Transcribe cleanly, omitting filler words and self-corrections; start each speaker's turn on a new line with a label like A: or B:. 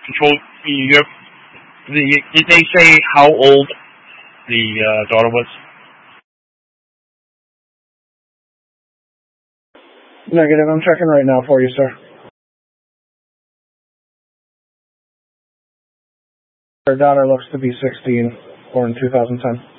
A: control. Did they say how old the daughter was?
B: Negative. I'm checking right now for you, sir. Her daughter looks to be 16, born in 2010.